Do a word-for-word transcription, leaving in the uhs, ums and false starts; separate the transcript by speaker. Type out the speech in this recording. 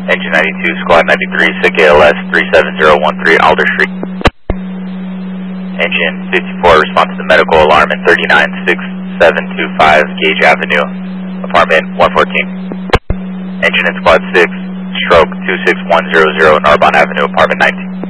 Speaker 1: Engine ninety-two, Squad ninety-three, S I C A L S three seven zero one three, Alder Street. Engine fifty-four, respond to the medical alarm in thirty-nine six seven two five, Gage Avenue, apartment one fourteen. Engine in Squad six, stroke two six one zero zero, Narbonne Avenue, apartment nineteen.